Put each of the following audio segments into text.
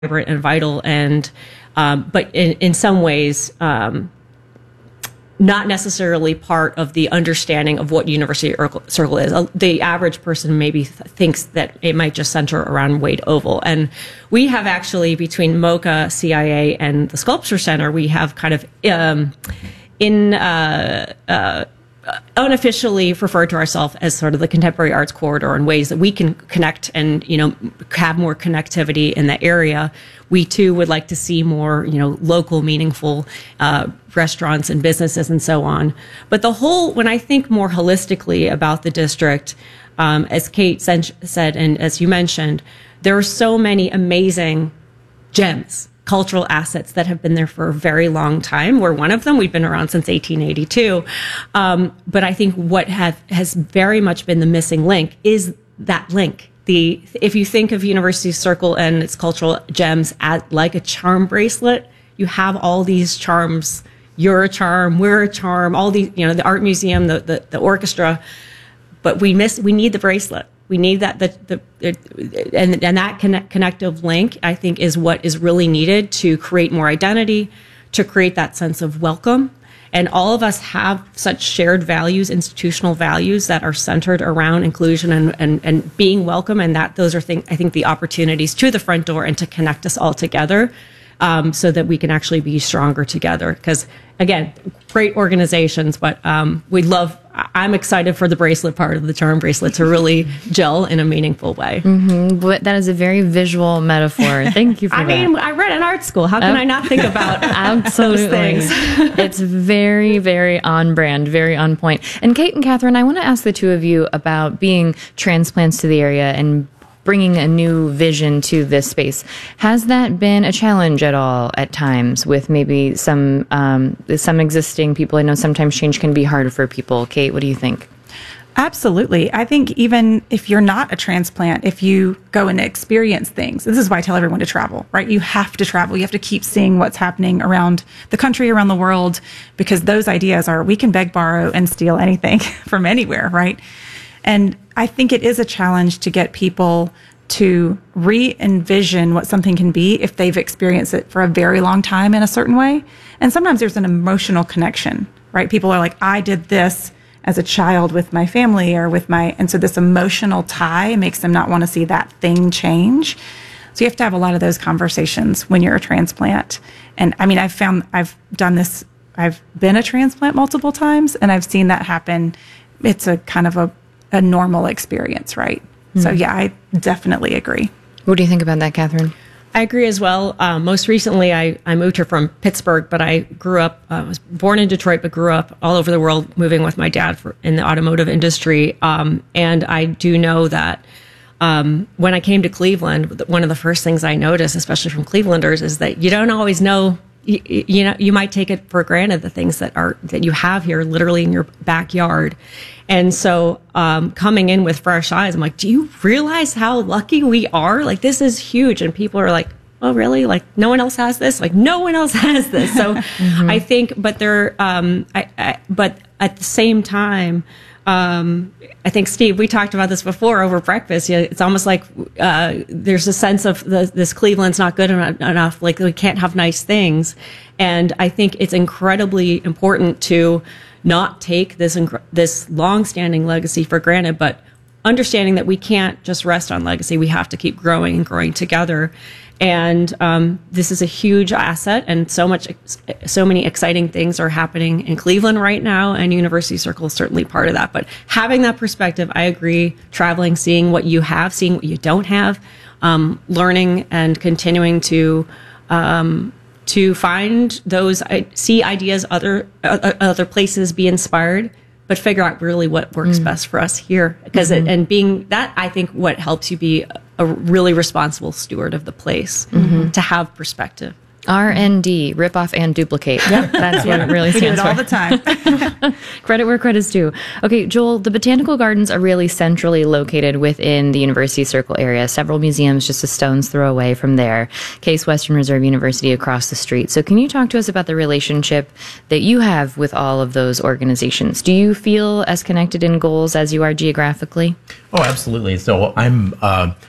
vibrant and vital, and but in some ways not necessarily part of the understanding of what University Circle is. The average person maybe thinks that it might just center around Wade Oval. And we have actually, between MoCA, CIA, and the Sculpture Center, we have kind of unofficially referred to ourselves as sort of the contemporary arts corridor in ways that we can connect and, have more connectivity in the area. We too would like to see more, local, meaningful restaurants and businesses and so on. But when I think more holistically about the district, as Kate said, and as you mentioned, there are so many amazing gems, cultural assets that have been there for a very long time. We're one of them. We've been around since 1882. But I think what has very much been the missing link is that link. If you think of University Circle and its cultural gems as like a charm bracelet, you have all these charms. You're a charm, we're a charm, all these, the art museum, the orchestra, but we need the bracelet. We need that, and that connective link, I think, is what is really needed to create more identity, to create that sense of welcome. And all of us have such shared values, institutional values that are centered around inclusion and being welcome. And those are I think the opportunities to the front door and to connect us all together, so that we can actually be stronger together. Because again, great organizations, but I'm excited for the bracelet part of the charm bracelet to really gel in a meaningful way. Mm-hmm. But that is a very visual metaphor. Thank you for that. I mean, I read in art school. How can I not think about absolutely those things? It's very, very on brand, very on point. And Kate and Catherine, I want to ask the two of you about being transplants to the area and bringing a new vision to this space. Has that been a challenge at all at times with maybe some existing people? I know sometimes change can be hard for people. Kate, what do you think? Absolutely. I think even if you're not a transplant, if you go and experience things, this is why I tell everyone to travel, right? You have to travel. You have to keep seeing what's happening around the country, around the world, because those ideas are, we can beg, borrow, and steal anything from anywhere, right? And I think it is a challenge to get people to re-envision what something can be if they've experienced it for a very long time in a certain way. And sometimes there's an emotional connection, right? People are like, I did this as a child with my family and so this emotional tie makes them not want to see that thing change. So you have to have a lot of those conversations when you're a transplant. And I mean, I've done this, I've been a transplant multiple times and I've seen that happen. It's a kind of a normal experience, right? So yeah, I definitely agree. What do you think about that, Catherine? I agree as well. Most recently, I moved here from Pittsburgh, but I grew up, I was born in Detroit, but grew up all over the world, moving with my dad in the automotive industry. And I do know that when I came to Cleveland, one of the first things I noticed, especially from Clevelanders, is that you don't always know. You might take it for granted the things that you have here literally in your backyard. And so coming in with fresh eyes, I'm like, do you realize how lucky we are? Like, this is huge. And people are like, oh, really? Like, no one else has this? Like, no one else has this. So I think, but but at the same time, I think, Steve, we talked about this before over breakfast. It's almost like there's a sense of this Cleveland's not good enough, like we can't have nice things. And I think it's incredibly important to not take this long-standing legacy for granted, but understanding that we can't just rest on legacy. We have to keep growing and growing together. And this is a huge asset, and so many exciting things are happening in Cleveland right now, and University Circle is certainly part of that. But having that perspective, I agree, traveling, seeing what you have, seeing what you don't have, learning and continuing to find those, see ideas other places, be inspired, but figure out really what works best for us here. Because and being that, I think, what helps you be a really responsible steward of the place, to have perspective. R&D, rip off and duplicate. Yep. That's what it really stands for. We do it all the time. Credit where credit's due. Okay, Joel, the Botanical Gardens are really centrally located within the University Circle area. Several museums just a stone's throw away from there. Case Western Reserve University across the street. So can you talk to us about the relationship that you have with all of those organizations? Do you feel as connected in goals as you are geographically? Oh, absolutely. So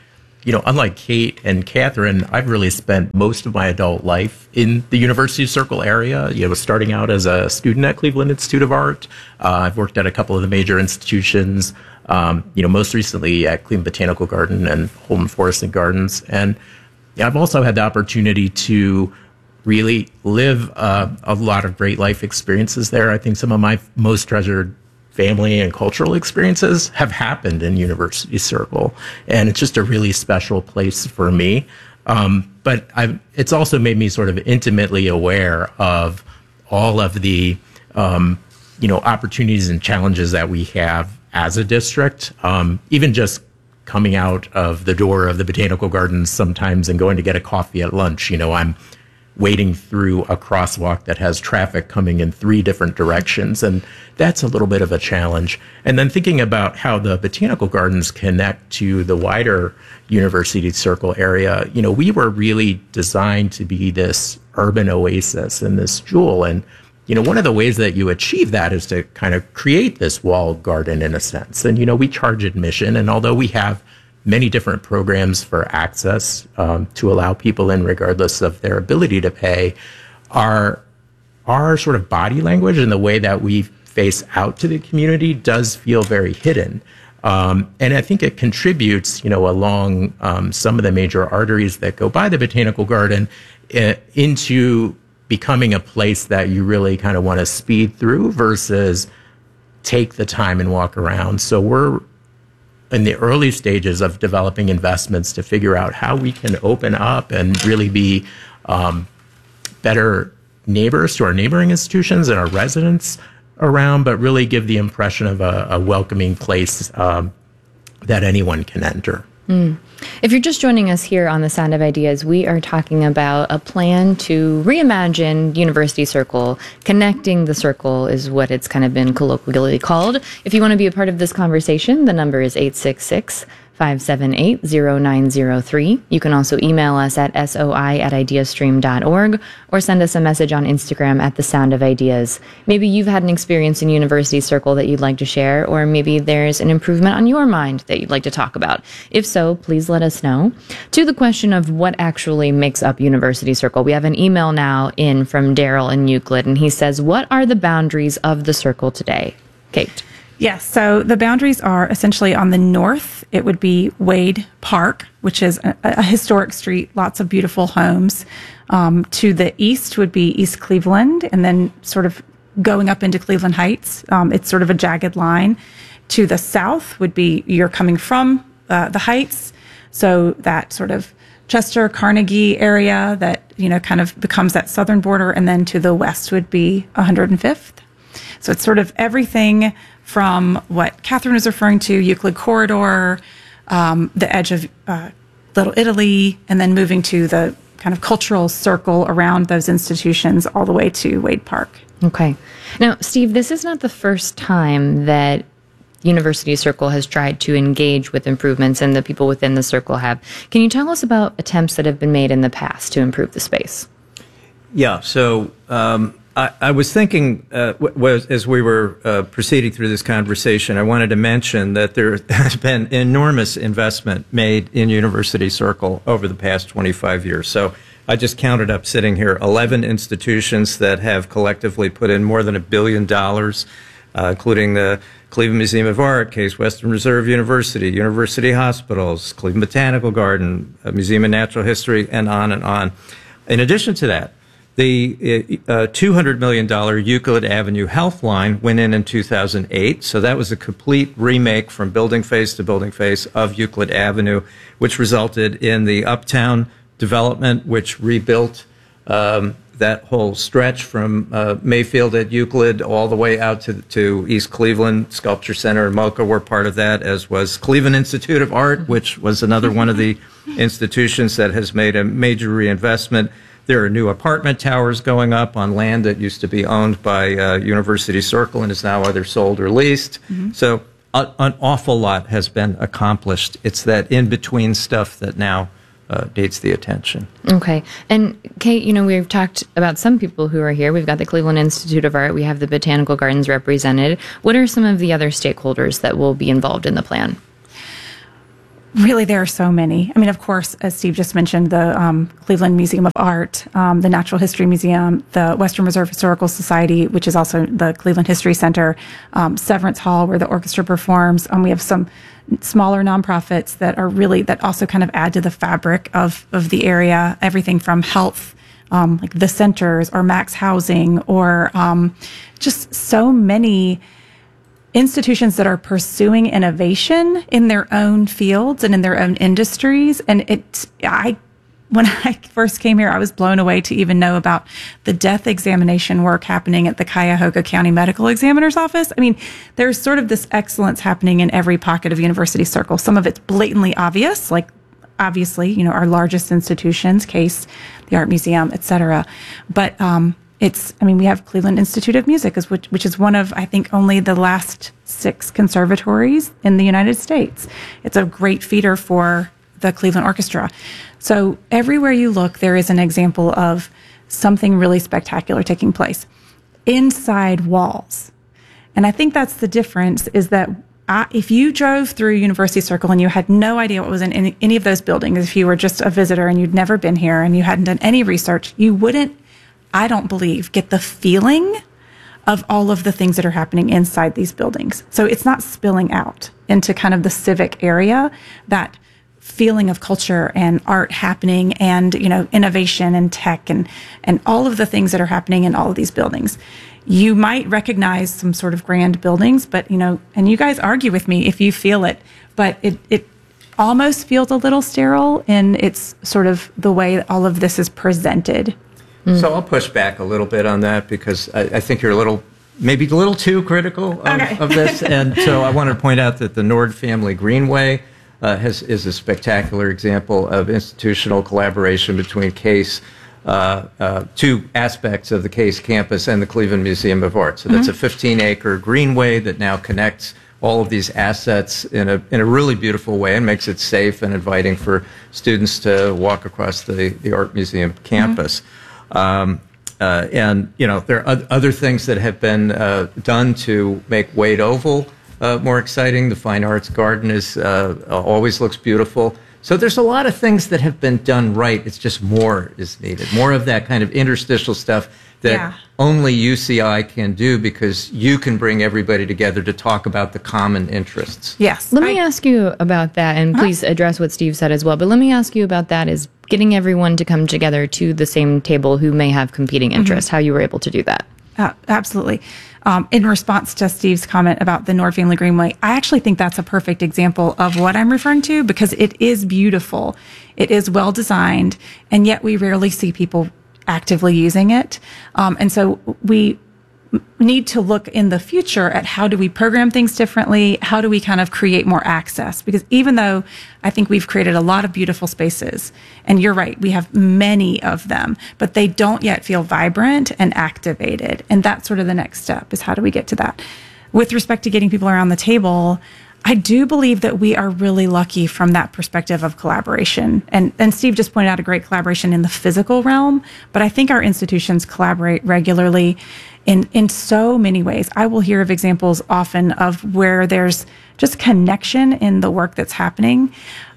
unlike Kate and Catherine, I've really spent most of my adult life in the University Circle area, starting out as a student at Cleveland Institute of Art. I've worked at a couple of the major institutions, most recently at Cleveland Botanical Garden and Holden Forest and Gardens. And I've also had the opportunity to really live a lot of great life experiences there. I think some of my most treasured family and cultural experiences have happened in University Circle, and it's just a really special place for me. But it's also made me sort of intimately aware of all of the opportunities and challenges that we have as a district. Even just coming out of the door of the Botanical Gardens sometimes and going to get a coffee at lunch, I'm wading through a crosswalk that has traffic coming in 3 different directions. And that's a little bit of a challenge. And then thinking about how the Botanical Gardens connect to the wider University Circle area, we were really designed to be this urban oasis and this jewel. And, one of the ways that you achieve that is to kind of create this walled garden in a sense. And, we charge admission. And although we have many different programs for access to allow people in regardless of their ability to pay, our sort of body language and the way that we face out to the community does feel very hidden. And I think it contributes, along some of the major arteries that go by the Botanical Garden into becoming a place that you really kind of want to speed through versus take the time and walk around. So we're in the early stages of developing investments to figure out how we can open up and really be better neighbors to our neighboring institutions and our residents around, but really give the impression of a welcoming place that anyone can enter. If you're just joining us here on The Sound of Ideas, we are talking about a plan to reimagine University Circle. Connecting the Circle is what it's kind of been colloquially called. If you want to be a part of this conversation, the number is 866-578-0903. You can also email us at soi@ideastream.org or send us a message on Instagram at The Sound of Ideas. Maybe you've had an experience in University Circle that you'd like to share, or maybe there's an improvement on your mind that you'd like to talk about. If so, please let us know. To the question of what actually makes up University Circle, we have an email now in from Daryl in Euclid, and he says, what are the boundaries of the circle today? Kate. Yes, so the boundaries are essentially on the north, it would be Wade Park, which is a historic street, lots of beautiful homes. To the east would be East Cleveland, and then sort of going up into Cleveland Heights. It's sort of a jagged line. To the south would be you're coming from the Heights, so that sort of Chester, Carnegie area that, kind of becomes that southern border, and then to the west would be 105th. So it's sort of everything from what Catherine was referring to, Euclid Corridor, the edge of Little Italy, and then moving to the kind of cultural circle around those institutions all the way to Wade Park. Okay. Now, Steve, this is not the first time that University Circle has tried to engage with improvements and the people within the circle have. Can you tell us about attempts that have been made in the past to improve the space? Yeah, so I was thinking, as we were proceeding through this conversation, I wanted to mention that there has been enormous investment made in University Circle over the past 25 years. So I just counted up sitting here 11 institutions that have collectively put in more than $1 billion, including the Cleveland Museum of Art, Case Western Reserve University, University Hospitals, Cleveland Botanical Garden, Museum of Natural History, and on and on. In addition to that, the $200 million Euclid Avenue Health Line went in 2008, so that was a complete remake from building face to building face of Euclid Avenue, which resulted in the Uptown development, which rebuilt that whole stretch from Mayfield at Euclid all the way out to East Cleveland. Sculpture Center and MoCA were part of that, as was Cleveland Institute of Art, which was another one of the institutions that has made a major reinvestment. There are new apartment towers going up on land that used to be owned by University Circle and is now either sold or leased. Mm-hmm. So an awful lot has been accomplished. It's that in-between stuff that now needs the attention. Okay. And Kate, we've talked about some people who are here. We've got the Cleveland Institute of Art. We have the Botanical Gardens represented. What are some of the other stakeholders that will be involved in the plan? Really, there are so many. I mean, of course, as Steve just mentioned, the Cleveland Museum of Art, the Natural History Museum, the Western Reserve Historical Society, which is also the Cleveland History Center, Severance Hall, where the orchestra performs. We have some smaller nonprofits that also kind of add to the fabric of the area. Everything from health, like the centers, or Max Housing, or just so many institutions that are pursuing innovation in their own fields and in their own industries. And when I first came here, I was blown away to even know about the death examination work happening at the Cuyahoga County Medical Examiner's Office. I mean, there's sort of this excellence happening in every pocket of University Circle. Some of it's blatantly obvious, like obviously, our largest institutions, Case, the Art Museum, et cetera. But, we have Cleveland Institute of Music, which is one of, I think, only the last 6 conservatories in the United States. It's a great feeder for the Cleveland Orchestra. So everywhere you look, there is an example of something really spectacular taking place inside walls. And I think that's the difference, is that if you drove through University Circle and you had no idea what was in any of those buildings, if you were just a visitor and you'd never been here and you hadn't done any research, you wouldn't, I don't believe, get the feeling of all of the things that are happening inside these buildings. So it's not spilling out into kind of the civic area, that feeling of culture and art happening, and, innovation and tech and all of the things that are happening in all of these buildings. You might recognize some sort of grand buildings, but, and you guys argue with me if you feel it, but it almost feels a little sterile in its sort of the way that all of this is presented. So I'll push back a little bit on that, because I think you're maybe a little too critical of this. And so I wanted to point out that the Nord Family Greenway is a spectacular example of institutional collaboration between Case, 2 aspects of the Case campus and the Cleveland Museum of Art. So that's a 15-acre greenway that now connects all of these assets in a really beautiful way and makes it safe and inviting for students to walk across the Art Museum campus. And, there are other things that have been done to make Wade Oval more exciting. The Fine Arts Garden always looks beautiful. So there's a lot of things that have been done right. It's just more is needed. More of that kind of interstitial stuff that only UCI can do, because you can bring everybody together to talk about the common interests. Yes. Let me ask you about that, and please address what Steve said as well. But let me ask you about that, is getting everyone to come together to the same table who may have competing interests, how you were able to do that. Absolutely. In response to Steve's comment about the Nord Family Greenway, I actually think that's a perfect example of what I'm referring to, because it is beautiful. It is well designed, and yet we rarely see people actively using it. And so we need to look in the future at how do we program things differently? How do we kind of create more access? Because even though I think we've created a lot of beautiful spaces, and you're right, we have many of them, but they don't yet feel vibrant and activated. And that's sort of the next step, is how do we get to that? With respect to getting people around the table, I do believe that we are really lucky from that perspective of collaboration. And Steve just pointed out a great collaboration in the physical realm, but I think our institutions collaborate regularly in so many ways. I will hear of examples often of where there's just connection in the work that's happening.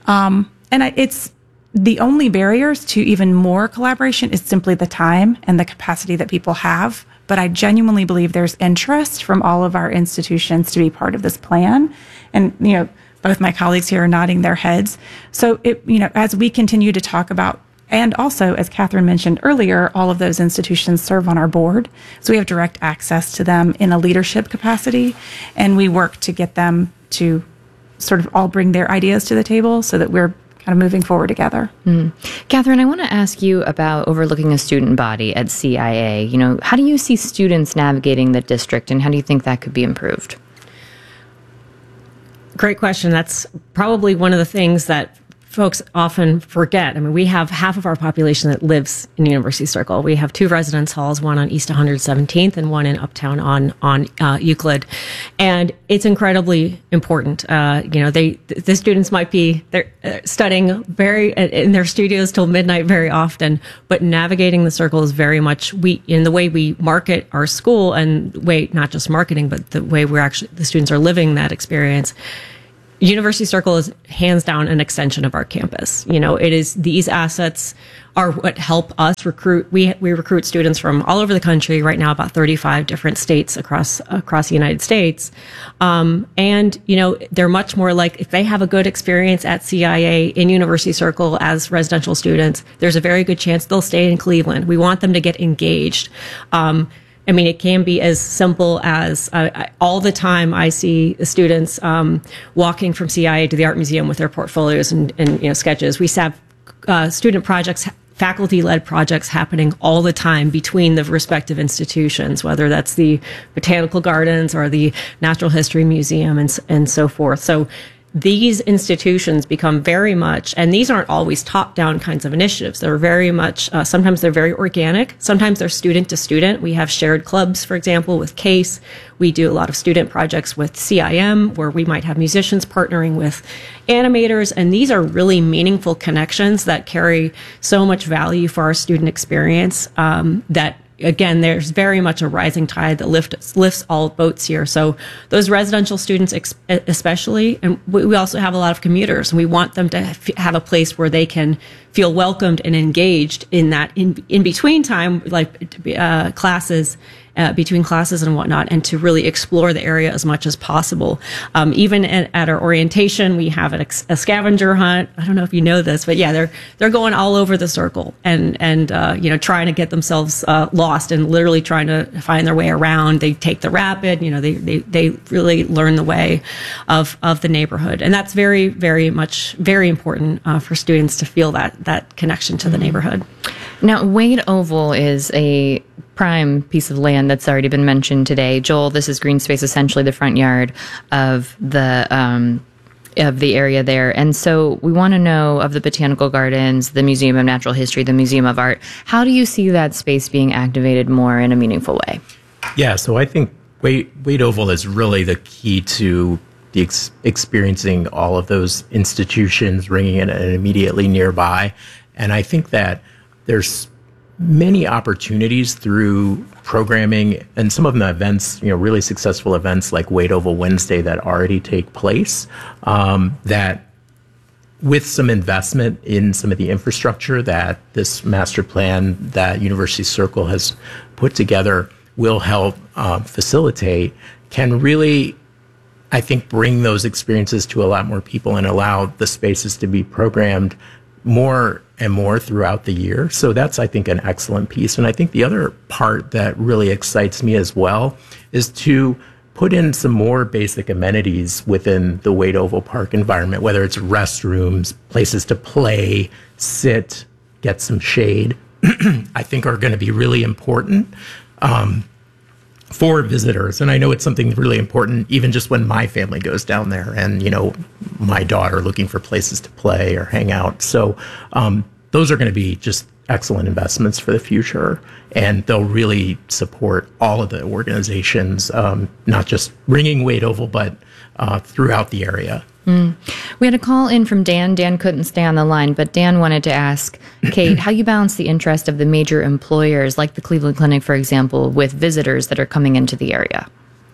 It's the only barriers to even more collaboration is simply the time and the capacity that people have. But I genuinely believe there's interest from all of our institutions to be part of this plan. And, both my colleagues here are nodding their heads. So, as we continue to talk about, and also, as Catherine mentioned earlier, all of those institutions serve on our board. So we have direct access to them in a leadership capacity. And we work to get them to sort of all bring their ideas to the table so that we're kind of moving forward together. Catherine, I want to ask you about overlooking a student body at CIA. How do you see students navigating the district, and how do you think that could be improved? Great question. That's probably one of the things that folks often forget. I mean, we have half of our population that lives in University Circle. We have 2 residence halls, one on East 117th and one in Uptown on Euclid. And it's incredibly important. The students might be studying in their studios till midnight very often, but navigating the circle is very much in the way we market our school, and not just marketing, but the way the students are living that experience. University Circle is hands down an extension of our campus. It is, these assets are what help us recruit. We recruit students from all over the country right now, about 35 different states across the United States. And they're much more like, if they have a good experience at CIA in University Circle as residential students, there's a very good chance they'll stay in Cleveland. We want them to get engaged. It can be as simple as all the time I see students walking from CIA to the art museum with their portfolios and sketches. We have student projects, faculty-led projects happening all the time between the respective institutions, whether that's the Botanical Gardens or the Natural History Museum and so forth. So these institutions become very much, and these aren't always top-down kinds of initiatives. They're very much, sometimes they're very organic. Sometimes they're student to student. We have shared clubs, for example, with CASE. We do a lot of student projects with CIM, where we might have musicians partnering with animators. And these are really meaningful connections that carry so much value for our student experience, that again, there's very much a rising tide that lifts all boats here. So those residential students especially, and we also have a lot of commuters, and we want them to have a place where they can feel welcomed and engaged in that in between time, like classes, between classes and whatnot, and to really explore the area as much as possible. Even at our orientation, we have a scavenger hunt. I don't know if you know this, but yeah, they're going all over the circle and trying to get themselves lost and literally trying to find their way around. They take the rapid. They really learn the way of the neighborhood, and that's very, very much very important for students to feel that connection to the neighborhood. Now, Wade Oval is a prime piece of land that's already been mentioned today. Joel, this is green space, essentially the front yard of the area there. And so we want to know, of the Botanical Gardens, the Museum of Natural History, the Museum of Art, how do you see that space being activated more in a meaningful way? Yeah, so I think Wade Oval is really the key to the experiencing all of those institutions, ringing it immediately nearby. And I think that there's many opportunities through programming and some of the events, really successful events like Wade Oval Wednesday that already take place, that with some investment in some of the infrastructure that this master plan that University Circle has put together will help facilitate, can really, I think, bring those experiences to a lot more people and allow the spaces to be programmed more and more throughout the year. So that's, I think, an excellent piece. And I think the other part that really excites me as well is to put in some more basic amenities within the Wade Oval Park environment, whether it's restrooms, places to play, sit, get some shade, I think are going to be really important for visitors. And I know it's something really important even just when my family goes down there and, my daughter looking for places to play or hang out. So those are going to be just excellent investments for the future. And they'll really support all of the organizations, not just ringing Wade Oval, but throughout the area. We had a call in from Dan. Dan couldn't stay on the line, but Dan wanted to ask Kate how you balance the interest of the major employers, like the Cleveland Clinic, for example, with visitors that are coming into the area.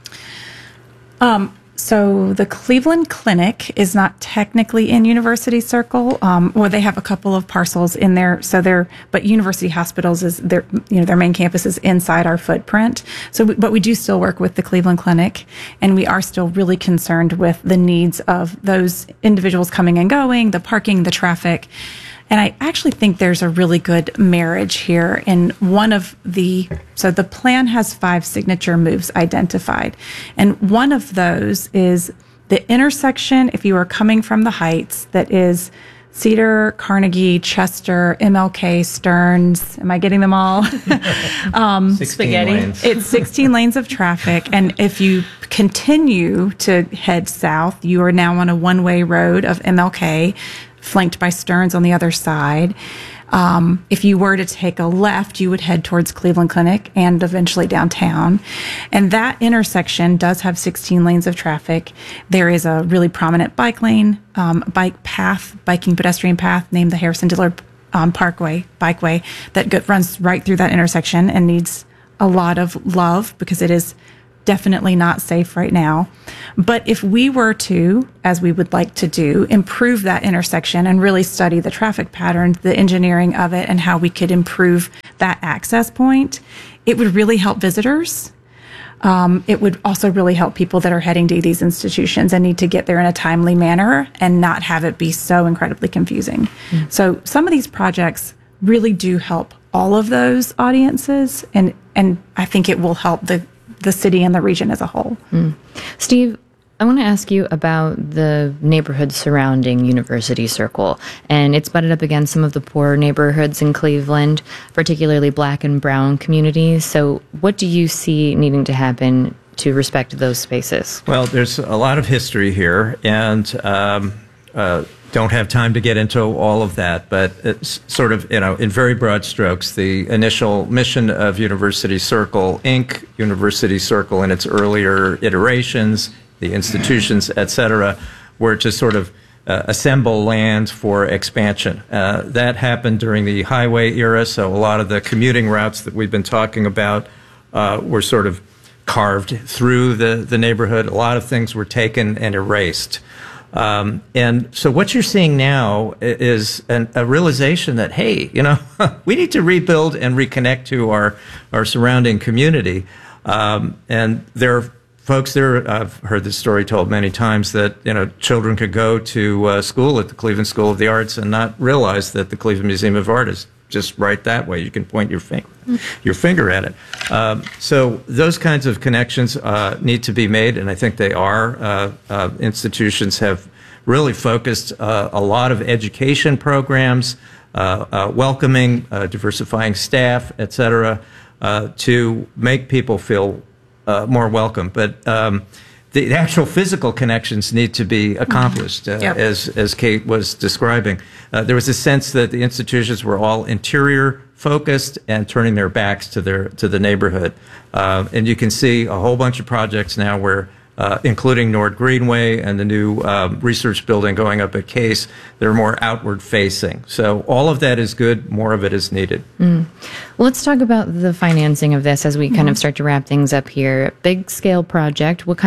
So the Cleveland Clinic is not technically in University Circle. Well, they have a couple of parcels in there. But University Hospitals is their main campus is inside our footprint. But we do still work with the Cleveland Clinic, and we are still really concerned with the needs of those individuals coming and going, the parking, the traffic. And I actually think there's a really good marriage here. And so the plan has 5 signature moves identified. And one of those is the intersection, if you are coming from the Heights, that is Cedar, Carnegie, Chester, MLK, Stearns. Am I getting them all? 16 lanes. It's 16 lanes of traffic. And if you continue to head south, you are now on a one-way road of MLK, flanked by Stearns on the other side. If you were to take a left, you would head towards Cleveland Clinic and eventually downtown. And that intersection does have 16 lanes of traffic. There is a really prominent bike lane, biking pedestrian path named the Harrison Dillard Bikeway that runs right through that intersection and needs a lot of love because it is definitely not safe right now. But if we were to, as we would like to do, improve that intersection and really study the traffic patterns, the engineering of it, and how we could improve that access point, it would really help visitors. It would also really help people that are heading to these institutions and need to get there in a timely manner and not have it be so incredibly confusing. So some of these projects really do help all of those audiences, and I think it will help the city and the region as a whole. Steve, I want to ask you about the neighborhood surrounding University Circle, and it's butted up against some of the poor neighborhoods in Cleveland, particularly Black and brown communities. So what do you see needing to happen to respect those spaces? Well, there's a lot of history here, and don't have time to get into all of that, but it's sort of, in very broad strokes, the initial mission of University Circle, Inc., University Circle in its earlier iterations, the institutions, et cetera, were to sort of assemble land for expansion. That happened during the highway era, so a lot of the commuting routes that we've been talking about were sort of carved through the neighborhood. A lot of things were taken and erased. And so what you're seeing now is a realization that, hey, we need to rebuild and reconnect to our surrounding community. And there are folks there, I've heard this story told many times, that, children could go to school at the Cleveland School of the Arts and not realize that the Cleveland Museum of Art is just right that way. You can point your finger at it. So those kinds of connections need to be made, and I think they are. Institutions have really focused a lot of education programs, welcoming, diversifying staff, et cetera, to make people feel more welcome. But the actual physical connections need to be accomplished, as Kate was describing. There was a sense that the institutions were all interior focused and turning their backs to the neighborhood. And you can see a whole bunch of projects now where, including Nord Greenway and the new research building going up at Case, they're more outward facing. So all of that is good. More of it is needed. Well, let's talk about the financing of this as we kind of start to wrap things up here. Big scale project. What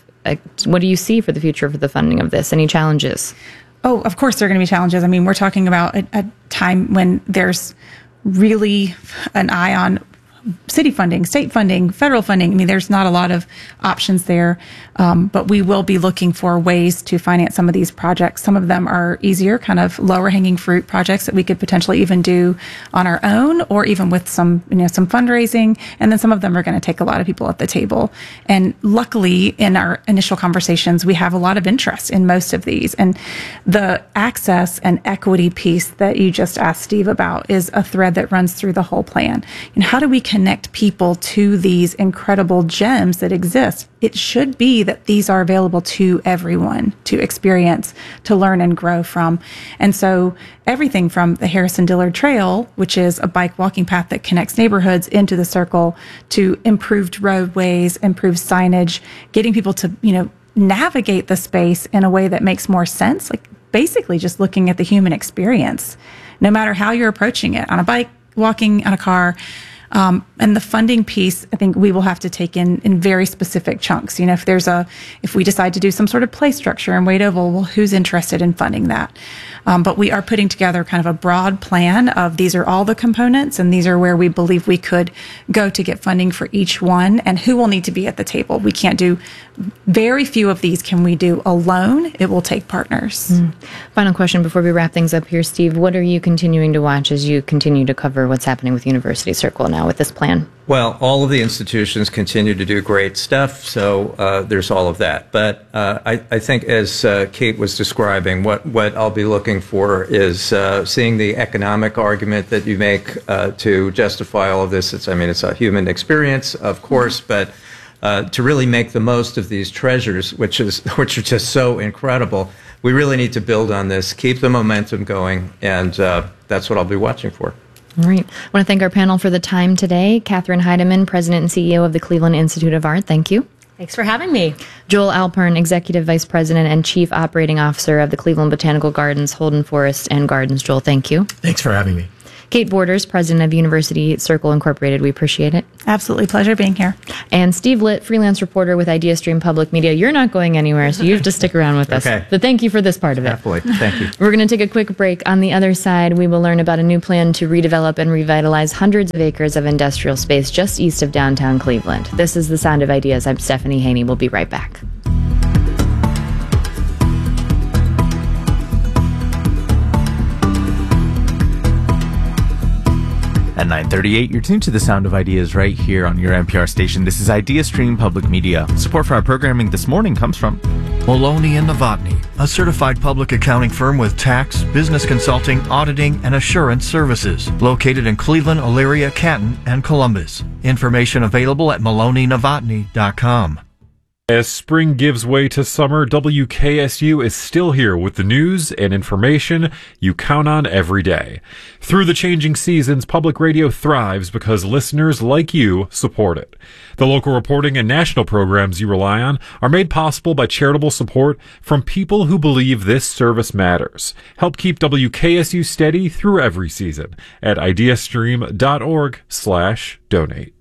do you see for the future for the funding of this? Any challenges? Oh, of course there are going to be challenges. I mean, we're talking about a time when there's really an eye on city funding, state funding, federal funding. I mean, there's not a lot of options there, but we will be looking for ways to finance some of these projects. Some of them are easier, kind of lower hanging fruit projects that we could potentially even do on our own, or even with some fundraising. And then some of them are going to take a lot of people at the table. And luckily, in our initial conversations, we have a lot of interest in most of these. And the access and equity piece that you just asked Steve about is a thread that runs through the whole plan. And how do we connect people to these incredible gems that exist? It should be that these are available to everyone to experience, to learn and grow from. And so everything from the Harrison Dillard Trail, which is a bike walking path that connects neighborhoods into the circle, to improved roadways, improved signage, getting people to, navigate the space in a way that makes more sense, like basically just looking at the human experience, no matter how you're approaching it, on a bike, walking, on a car. And the funding piece, I think we will have to take in very specific chunks. If we decide to do some sort of play structure in Wade Oval, well, who's interested in funding that? But we are putting together kind of a broad plan of these are all the components, and these are where we believe we could go to get funding for each one, and who will need to be at the table. We can't do very few of these can we do alone. It will take partners. Final question before we wrap things up here, Steve. What are you continuing to watch as you continue to cover what's happening with University Circle now with this plan? Well, all of the institutions continue to do great stuff, so there's all of that. But I think, as Kate was describing, what I'll be looking for is seeing the economic argument that you make to justify all of this. It's a human experience, of course, but to really make the most of these treasures, which are just so incredible, we really need to build on this, keep the momentum going, and that's what I'll be watching for. All right. I want to thank our panel for the time today. Katherine Heidemann, President and CEO of the Cleveland Institute of Art. Thank you. Thanks for having me. Joel Alpern, Executive Vice President and Chief Operating Officer of the Cleveland Botanical Gardens, Holden Forest and Gardens. Joel, thank you. Thanks for having me. Kate Borders, president of University Circle Incorporated. We appreciate it. Absolutely. Pleasure being here. And Steve Litt, freelance reporter with IdeaStream Public Media. You're not going anywhere, so you have to stick around with us. Okay. But thank you for this part of it. Happily. Thank you. We're going to take a quick break. On the other side, we will learn about a new plan to redevelop and revitalize hundreds of acres of industrial space just east of downtown Cleveland. This is The Sound of Ideas. I'm Stephanie Haney. We'll be right back. At 9:38, you're tuned to The Sound of Ideas right here on your NPR station. This is IdeaStream Public Media. Support for our programming this morning comes from Maloney & Novotny, a certified public accounting firm with tax, business consulting, auditing, and assurance services. Located in Cleveland, Elyria, Canton, and Columbus. Information available at maloneynovotny.com. As spring gives way to summer, WKSU is still here with the news and information you count on every day. Through the changing seasons, public radio thrives because listeners like you support it. The local reporting and national programs you rely on are made possible by charitable support from people who believe this service matters. Help keep WKSU steady through every season at ideastream.org/donate.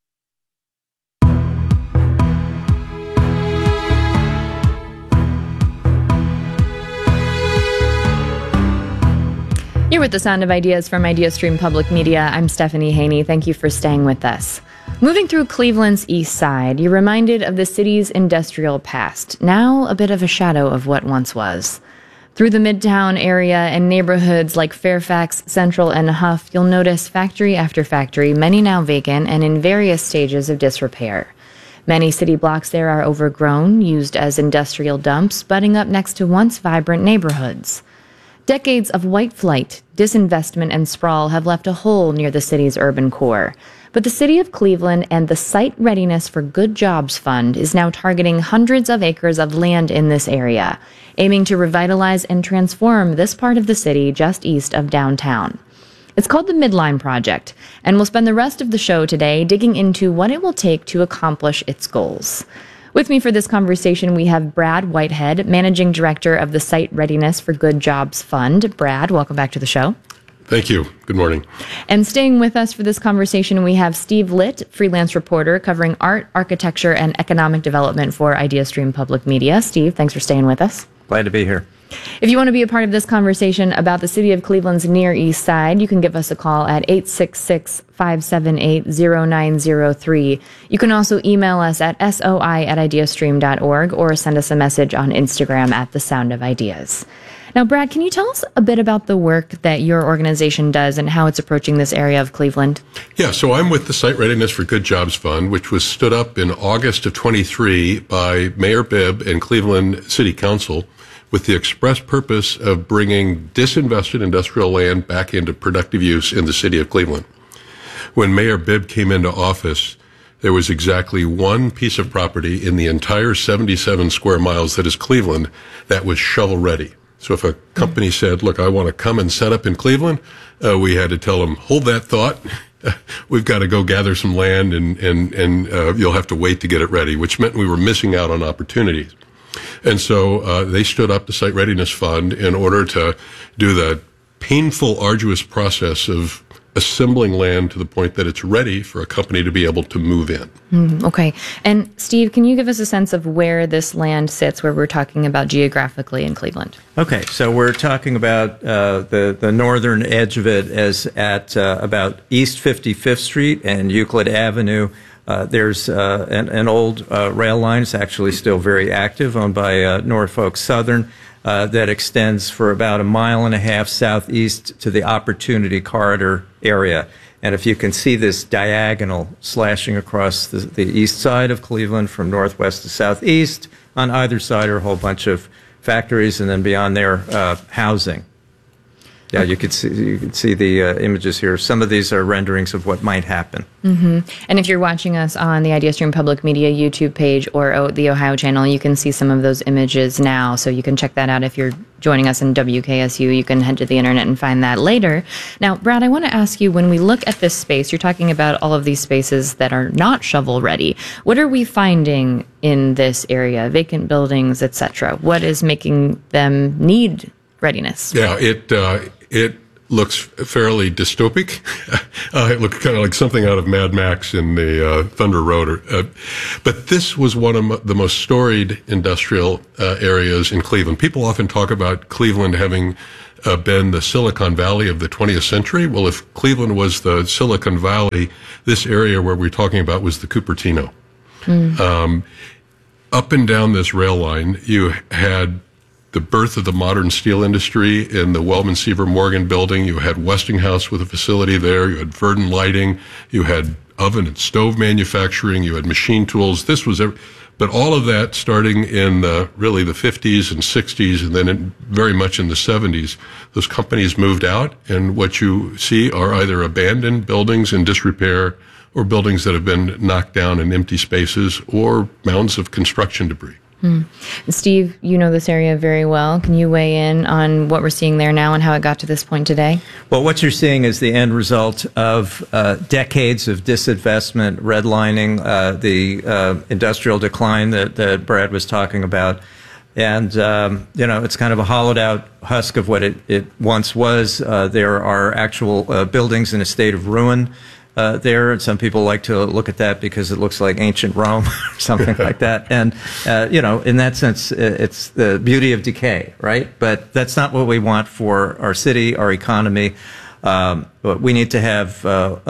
You're with The Sound of Ideas from IdeaStream Public Media. I'm Stephanie Haney. Thank you for staying with us. Moving through Cleveland's east side, you're reminded of the city's industrial past, now a bit of a shadow of what once was. Through the Midtown area and neighborhoods like Fairfax, Central, and Huff, you'll notice factory after factory, many now vacant and in various stages of disrepair. Many city blocks there are overgrown, used as industrial dumps, butting up next to once vibrant neighborhoods. Decades of white flight, disinvestment, and sprawl have left a hole near the city's urban core. But the City of Cleveland and the Site Readiness for Good Jobs Fund is now targeting hundreds of acres of land in this area, aiming to revitalize and transform this part of the city just east of downtown. It's called the Midline Project, and we'll spend the rest of the show today digging into what it will take to accomplish its goals. With me for this conversation, we have Brad Whitehead, Managing Director of the Site Readiness for Good Jobs Fund. Brad, welcome back to the show. Thank you. Good morning. And staying with us for this conversation, we have Steve Litt, freelance reporter covering art, architecture, and economic development for IdeaStream Public Media. Steve, thanks for staying with us. Glad to be here. If you want to be a part of this conversation about the City of Cleveland's Near East Side, you can give us a call at 866-578-0903. You can also email us at soi@ideastream.org or send us a message on Instagram at The Sound of Ideas. Now, Brad, can you tell us a bit about the work that your organization does and how it's approaching this area of Cleveland? Yeah, so I'm with the Site Readiness for Good Jobs Fund, which was stood up in August of 23 by Mayor Bibb and Cleveland City Council with the express purpose of bringing disinvested industrial land back into productive use in the city of Cleveland. When Mayor Bibb came into office, there was exactly one piece of property in the entire 77 square miles that is Cleveland that was shovel ready. So if a company said, look, I want to come and set up in Cleveland, we had to tell them, hold that thought. We've got to go gather some land and you'll have to wait to get it ready, which meant we were missing out on opportunities. And so they stood up the Site Readiness Fund in order to do the painful, arduous process of assembling land to the point that it's ready for a company to be able to move in. Okay. And Steve, can you give us a sense of where this land sits, where we're talking about geographically in Cleveland? Okay, so we're talking about the northern edge of it as at about East 55th Street and Euclid Avenue. There's an old rail line. It's actually still very active, owned by Norfolk Southern, that extends for about 1.5 miles southeast to the Opportunity Corridor area. And if you can see this diagonal slashing across the east side of Cleveland from northwest to southeast, on either side are a whole bunch of factories, and then beyond there, housing. Yeah, you could see the images here. Some of these are renderings of what might happen. Mm-hmm. And if you're watching us on the IdeaStream Public Media YouTube page or the Ohio channel, you can see some of those images now. So you can check that out. If you're joining us in WKSU, you can head to the internet and find that later. Now, Brad, I want to ask you, when we look at this space, you're talking about all of these spaces that are not shovel ready. What are we finding in this area? Vacant buildings, etc. What is making them need readiness? Yeah, looks fairly dystopic. It looked kind of like something out of Mad Max in the Thunder Road. But this was one of the most storied industrial areas in Cleveland. People often talk about Cleveland having been the Silicon Valley of the 20th century. Well, if Cleveland was the Silicon Valley, this area where we're talking about was the Cupertino. Up and down this rail line, you had the birth of the modern steel industry in the Wellman Seaver Morgan building. You had Westinghouse with a facility there. You had Verdon Lighting. You had oven and stove manufacturing. You had machine tools. But all of that starting in really the 50s and 60s, and then very much in the 70s, those companies moved out, and what you see are either abandoned buildings in disrepair or buildings that have been knocked down in empty spaces or mounds of construction debris. Steve, you know this area very well. Can you weigh in on what we're seeing there now and how it got to this point today? Well, what you're seeing is the end result of decades of disinvestment, redlining, the industrial decline that Brad was talking about. And, it's kind of a hollowed out husk of what it once was. There are actual buildings in a state of ruin there. And some people like to look at that because it looks like ancient Rome or something like that. And, in that sense, it's the beauty of decay, right? But that's not what we want for our city, our economy. But we need to have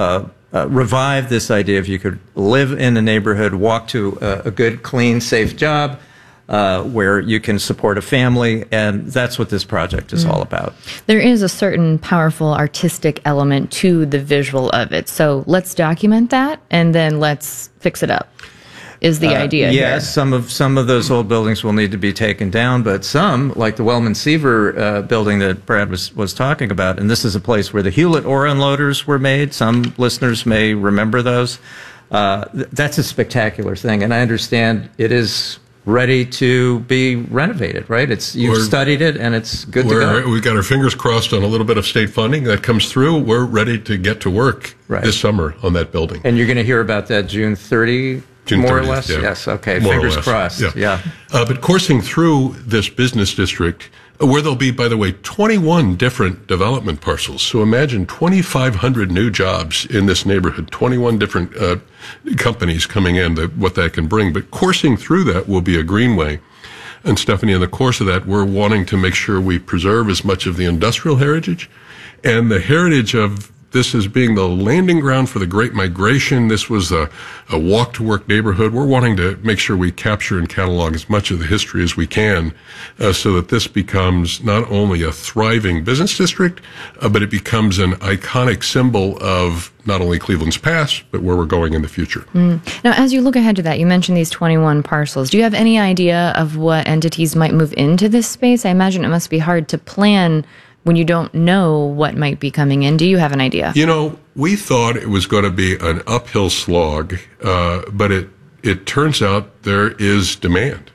revive this idea if you could live in the neighborhood, walk to a good, clean, safe job, where you can support a family, and that's what this project is all about. There is a certain powerful artistic element to the visual of it. So let's document that, and then let's fix it up, is the idea here. Yes, some of those old buildings will need to be taken down, but some, like the Wellman Seaver building that Brad was talking about, and this is a place where the Hewlett ore unloaders were made. Some listeners may remember those. That's a spectacular thing, and I understand it is ready to be renovated, right? You've studied it, and it's good to go. We've got our fingers crossed on a little bit of state funding that comes through. We're ready to get to work this summer on that building. And you're going to hear about that June 30, more or less? Yeah. Yes, okay. More fingers crossed. Yeah. But coursing through this business district, where there'll be, by the way, 21 different development parcels. So imagine 2,500 new jobs in this neighborhood, 21 different companies coming in, what that can bring. But coursing through that will be a greenway. And Stephanie, in the course of that, we're wanting to make sure we preserve as much of the industrial heritage and the heritage of this as being the landing ground for the Great Migration. This was a walk-to-work neighborhood. We're wanting to make sure we capture and catalog as much of the history as we can so that this becomes not only a thriving business district, but it becomes an iconic symbol of not only Cleveland's past, but where we're going in the future. Now, as you look ahead to that, you mentioned these 21 parcels. Do you have any idea of what entities might move into this space? I imagine it must be hard to plan when you don't know what might be coming in. Do you have an idea? We thought it was going to be an uphill slog, but it turns out there is demand.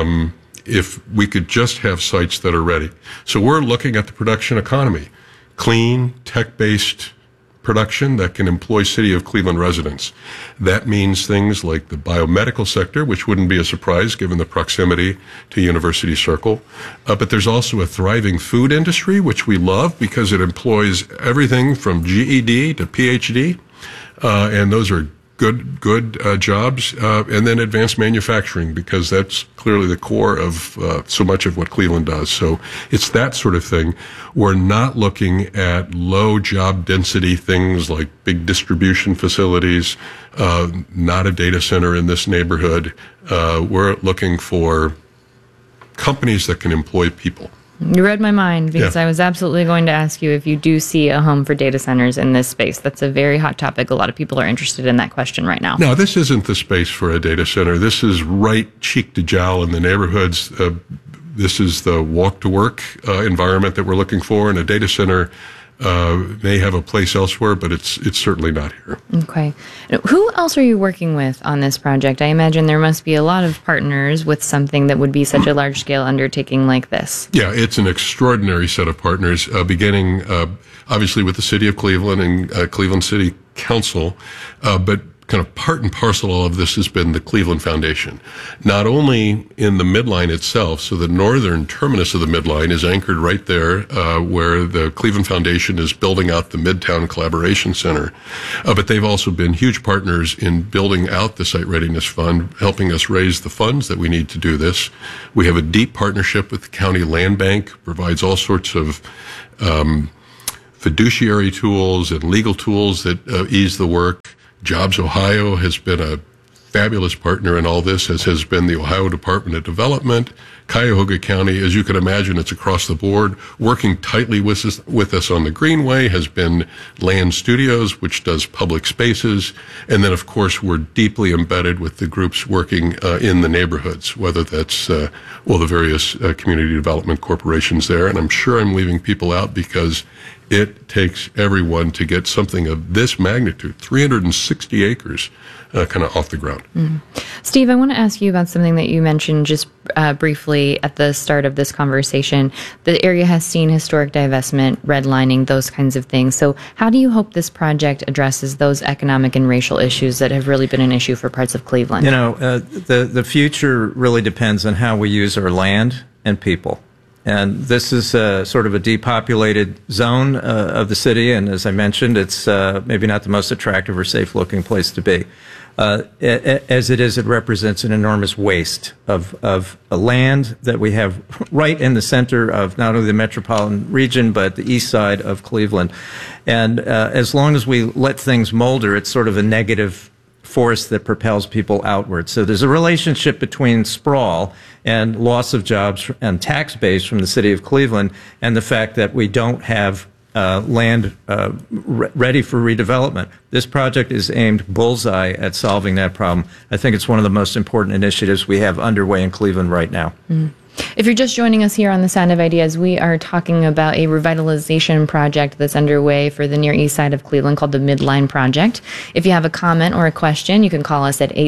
If we could just have sites that are ready. So we're looking at the production economy, clean, tech-based production that can employ City of Cleveland residents. That means things like the biomedical sector, which wouldn't be a surprise given the proximity to University Circle. But there's also a thriving food industry, which we love because it employs everything from GED to PhD. And those are good jobs, and then advanced manufacturing, because that's clearly the core of so much of what Cleveland does. So it's that sort of thing. We're not looking at low job density things like big distribution facilities, not a data center in this neighborhood. We're looking for companies that can employ people. You read my mind, because I was absolutely going to ask you if you do see a home for data centers in this space. That's a very hot topic. A lot of people are interested in that question right now. No, this isn't the space for a data center. This is right cheek to jowl in the neighborhoods. This is the walk-to-work environment that we're looking for, and a data center may have a place elsewhere, but it's certainly not here. Okay. Who else are you working with on this project? I imagine there must be a lot of partners with something that would be such a large-scale undertaking like this. Yeah, it's an extraordinary set of partners, beginning obviously with the City of Cleveland and Cleveland City Council, but kind of part and parcel of this has been the Cleveland Foundation. Not only in the midline itself, so the northern terminus of the midline is anchored right there where the Cleveland Foundation is building out the Midtown Collaboration Center. But they've also been huge partners in building out the Site Readiness Fund, helping us raise the funds that we need to do this. We have a deep partnership with the County Land Bank, provides all sorts of fiduciary tools and legal tools that ease the work. Jobs Ohio has been a fabulous partner in all this, as has been the Ohio Department of Development. Cuyahoga County, as you can imagine, it's across the board. Working tightly with us on the Greenway has been Land Studios, which does public spaces. And then, of course, we're deeply embedded with the groups working in the neighborhoods, whether that's, the various community development corporations there. And I'm sure I'm leaving people out because it takes everyone to get something of this magnitude, 360 acres, kind of off the ground. Steve, I want to ask you about something that you mentioned just briefly at the start of this conversation. The area has seen historic divestment, redlining, those kinds of things. So how do you hope this project addresses those economic and racial issues that have really been an issue for parts of Cleveland? You know, the future really depends on how we use our land and people. And this is sort of a depopulated zone of the city, and as I mentioned, it's maybe not the most attractive or safe-looking place to be. As it is, it represents an enormous waste of a land that we have right in the center of not only the metropolitan region, but the east side of Cleveland. And as long as we let things molder, it's sort of a negative force that propels people outward. So there's a relationship between sprawl and loss of jobs and tax base from the city of Cleveland and the fact that we don't have land ready for redevelopment. This project is aimed bullseye at solving that problem. I think it's one of the most important initiatives we have underway in Cleveland right now. If you're just joining us here on The Sound of Ideas, we are talking about a revitalization project that's underway for the Near East Side of Cleveland called the Midline Project. If you have a comment or a question, you can call us at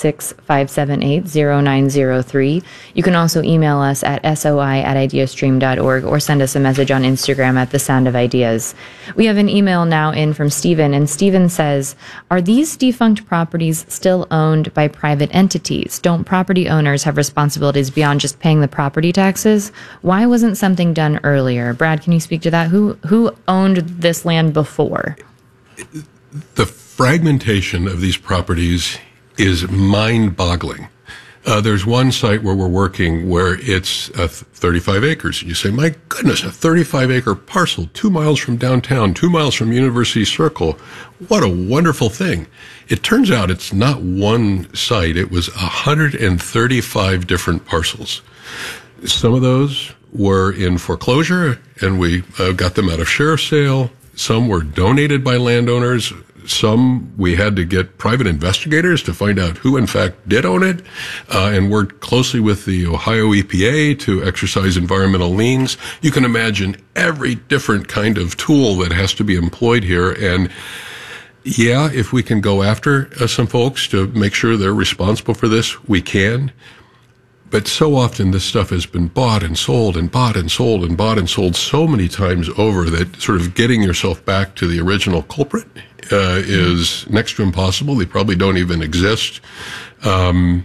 866-578-0903. You can also email us at soi@ideastream.org or send us a message on Instagram at The Sound of Ideas. We have an email now in from Stephen, and Stephen says, are these defunct properties still owned by private entities? Don't property owners have responsibilities beyond just paying the property taxes? Why wasn't something done earlier? Brad, can you speak to that? Who owned this land before? The fragmentation of these properties is mind-boggling. There's one site where we're working where it's 35 acres. You say, my goodness, a 35-acre parcel, 2 miles from downtown, 2 miles from University Circle. What a wonderful thing. It turns out it's not one site. It was 135 different parcels. Some of those were in foreclosure, and we got them out of sheriff's sale. Some were donated by landowners. Some we had to get private investigators to find out who in fact did own it, and worked closely with the Ohio EPA to exercise environmental liens. You can imagine every different kind of tool that has to be employed here. And yeah, if we can go after some folks to make sure they're responsible for this, we can. But so often this stuff has been bought and sold and bought and sold and bought and sold so many times over that sort of getting yourself back to the original culprit is next to impossible. They probably don't even exist. And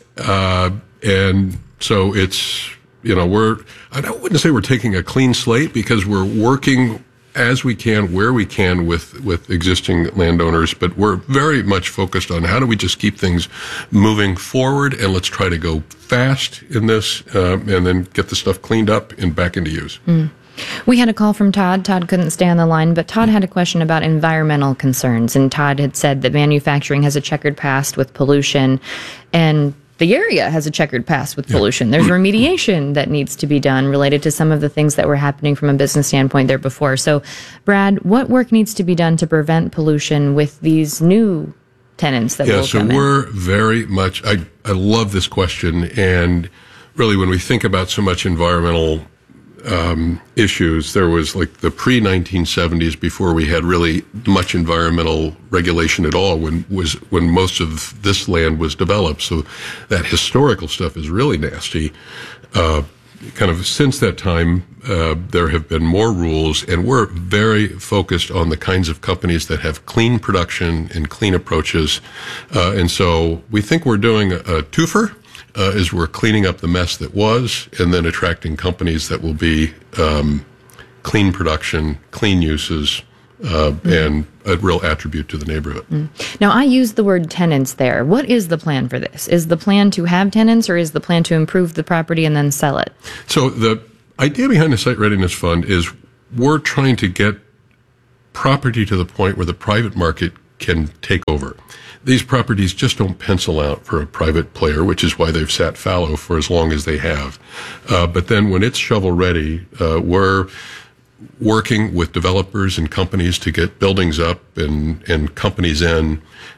so it's, I wouldn't say we're taking a clean slate because we're working as we can, where we can with existing landowners, but we're very much focused on how do we just keep things moving forward, and let's try to go fast in this, and then get the stuff cleaned up and back into use. We had a call from Todd. Todd couldn't stay on the line, but Todd had a question about environmental concerns, and Todd had said that manufacturing has a checkered past with pollution, and the area has a checkered past with pollution. There's remediation that needs to be done related to some of the things that were happening from a business standpoint there before. So, Brad, what work needs to be done to prevent pollution with these new tenants that will come in? We're very much, I love this question, and really when we think about so much environmental issues, there was like the pre-1970s before we had really much environmental regulation at all when most of this land was developed. So that historical stuff is really nasty. kind of since that time, there have been more rules, and we're very focused on the kinds of companies that have clean production and clean approaches. And so we think we're doing a twofer, is we're cleaning up the mess that was, and then attracting companies that will be clean production, clean uses, and a real attribute to the neighborhood. Now, I used the word tenants there. What is the plan for this? Is the plan to have tenants, or is the plan to improve the property and then sell it? So the idea behind the Site Readiness Fund is we're trying to get property to the point where the private market can take over. These properties just don't pencil out for a private player, which is why they've sat fallow for as long as they have. But then when it's shovel ready, we're working with developers and companies to get buildings up and companies in.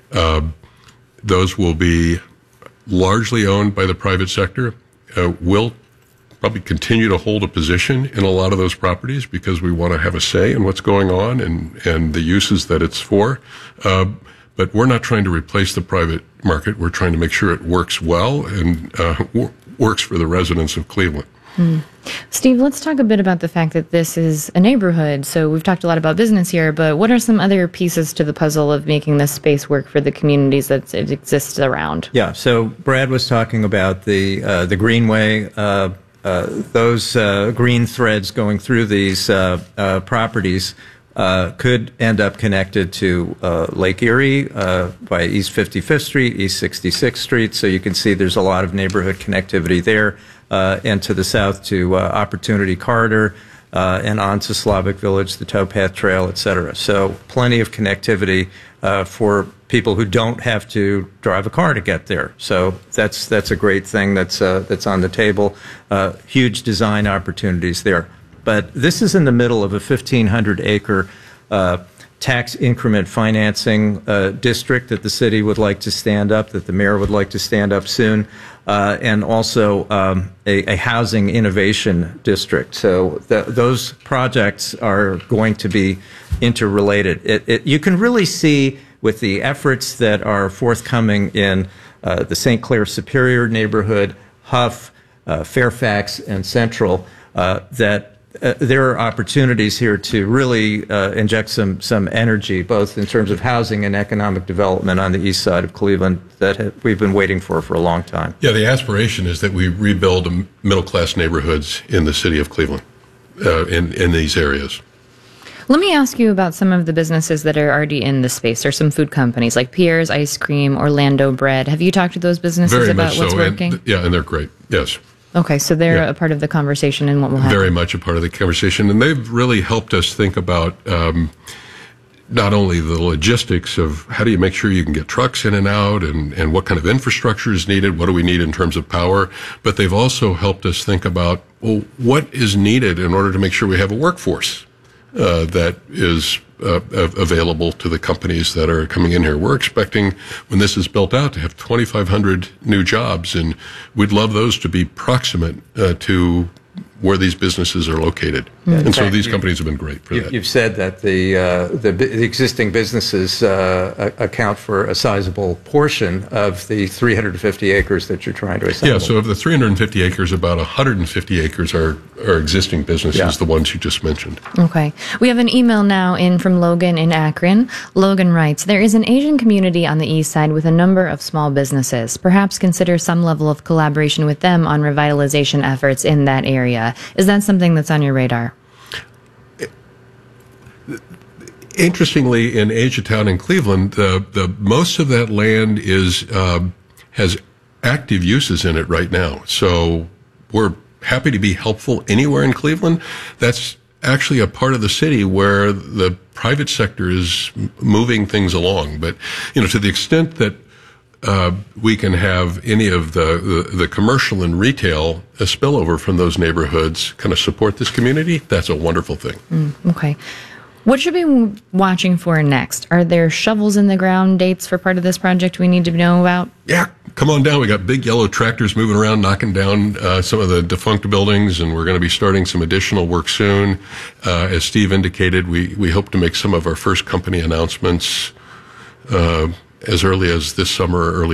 Those will be largely owned by the private sector. We'll probably continue to hold a position in a lot of those properties because we want to have a say in what's going on and the uses that it's for. But we're not trying to replace the private market. We're trying to make sure it works well and works for the residents of Cleveland. Steve, let's talk a bit about the fact that this is a neighborhood. So we've talked a lot about business here, but what are some other pieces to the puzzle of making this space work for the communities that it exists around? Yeah, so Brad was talking about the greenway, those green threads going through these properties could end up connected to Lake Erie by East 55th Street, East 66th Street. So you can see there's a lot of neighborhood connectivity there, and to the south to Opportunity Corridor, and on to Slavic Village, the Towpath Trail, et cetera. So plenty of connectivity for people who don't have to drive a car to get there. So that's a great thing that's on the table. Huge design opportunities there. But this is in the middle of a 1,500-acre tax increment financing district that the city would like to stand up, that the mayor would like to stand up soon, and also a housing innovation district. So those projects are going to be interrelated. You can really see with the efforts that are forthcoming in the St. Clair Superior neighborhood, Huff, Fairfax, and Central, that there are opportunities here to really inject some energy, both in terms of housing and economic development on the east side of Cleveland that we've been waiting for a long time. Yeah, the aspiration is that we rebuild middle-class neighborhoods in the city of Cleveland, in these areas. Let me ask you about some of the businesses that are already in the space, or some food companies like Pierre's Ice Cream, Orlando Bread. Have you talked to those businesses Very about much what's so. working? And they're great, yes. Okay, so they're a part of the conversation and what will happen. Very much a part of the conversation. And they've really helped us think about not only the logistics of how do you make sure you can get trucks in and out and what kind of infrastructure is needed, what do we need in terms of power, but they've also helped us think about, well, what is needed in order to make sure we have a workforce that is available to the companies that are coming in here. We're expecting, when this is built out, to have 2,500 new jobs, and we'd love those to be proximate to where these businesses are located. And so these companies have been great for that. You've said that the existing businesses account for a sizable portion of the 350 acres that you're trying to assemble. Yeah, so of the 350 acres, about 150 acres are existing businesses, the ones you just mentioned. Okay. We have an email now in from Logan in Akron. Logan writes, there is an Asian community on the east side with a number of small businesses. Perhaps consider some level of collaboration with them on revitalization efforts in that area. Is that something that's on your radar? Interestingly, in Asiatown in Cleveland, the most of that land has active uses in it right now. So we're happy to be helpful anywhere in Cleveland. That's actually a part of the city where the private sector is moving things along. But to the extent that we can have any of the commercial and retail a spillover from those neighborhoods kind of support this community, that's a wonderful thing. Okay. What should we be watching for next? Are there shovels in the ground dates for part of this project we need to know about? Yeah, come on down. We got big yellow tractors moving around, knocking down some of the defunct buildings, and we're going to be starting some additional work soon. As Steve indicated, we hope to make some of our first company announcements as early as this summer or early fall.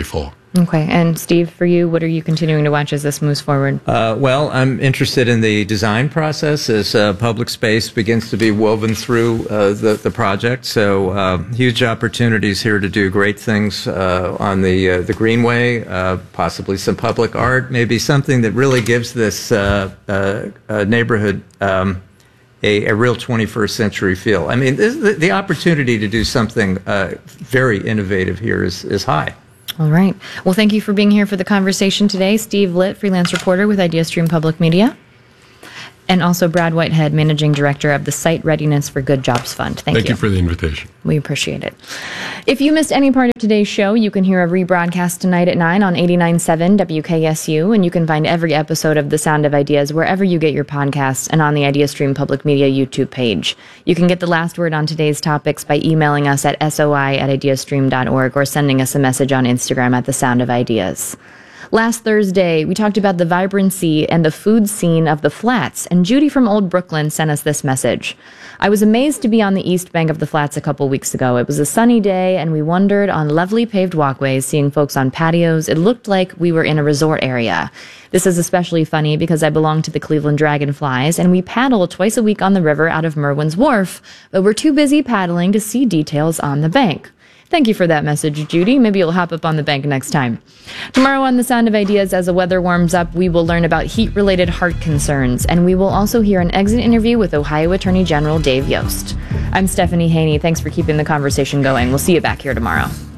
Okay. And Steve, for you, what are you continuing to watch as this moves forward? Well, I'm interested in the design process as public space begins to be woven through the project. So huge opportunities here to do great things on the Greenway, possibly some public art, maybe something that really gives this neighborhood a real 21st century feel. I mean, the opportunity to do something very innovative here is high. All right. Well, thank you for being here for the conversation today. Steve Litt, freelance reporter with IdeaStream Public Media. And also Brad Whitehead, Managing Director of the Site Readiness for Good Jobs Fund. Thank you for the invitation. We appreciate it. If you missed any part of today's show, you can hear a rebroadcast tonight at 9 on 89.7 WKSU, and you can find every episode of The Sound of Ideas wherever you get your podcasts and on the IdeaStream Public Media YouTube page. You can get the last word on today's topics by emailing us at soi@ideastream.org or sending us a message on Instagram at The Sound of Ideas. Last Thursday, we talked about the vibrancy and the food scene of the Flats, and Judy from Old Brooklyn sent us this message. I was amazed to be on the east bank of the Flats a couple weeks ago. It was a sunny day, and we wandered on lovely paved walkways, seeing folks on patios. It looked like we were in a resort area. This is especially funny because I belong to the Cleveland Dragonflies, and we paddle twice a week on the river out of Merwin's Wharf, but we're too busy paddling to see details on the bank. Thank you for that message, Judy. Maybe you'll hop up on the bank next time. Tomorrow on The Sound of Ideas, as the weather warms up, we will learn about heat-related heart concerns, and we will also hear an exit interview with Ohio Attorney General Dave Yost. I'm Stephanie Haney. Thanks for keeping the conversation going. We'll see you back here tomorrow.